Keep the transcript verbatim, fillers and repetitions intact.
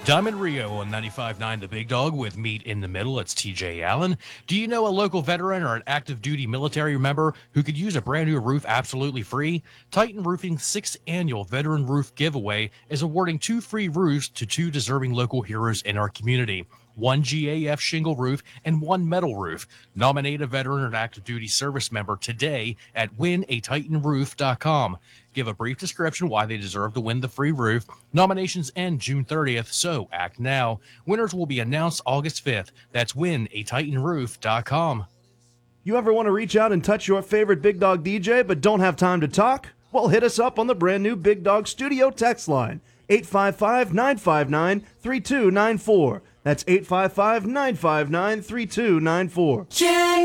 Diamond Rio on ninety-five point nine The Big Dog with Meat in the Middle. It's T J Allen. Do you know a local veteran or an active duty military member who could use a brand new roof absolutely free? Titan Roofing's sixth annual Veteran Roof Giveaway is awarding two free roofs to two deserving local heroes in our community. One G A F shingle roof and one metal roof. Nominate a veteran or an active duty service member today at win a titan roof dot com. Give a brief description why they deserve to win the free roof. Nominations end June thirtieth, so act now. Winners will be announced August fifth. That's win a titan roof dot com. You ever want to reach out and touch your favorite Big Dog D J but don't have time to talk? Well, hit us up on the brand new Big Dog Studio text line, eight five five, nine five nine, three two nine four. That's eight five five, nine five nine, three two nine four.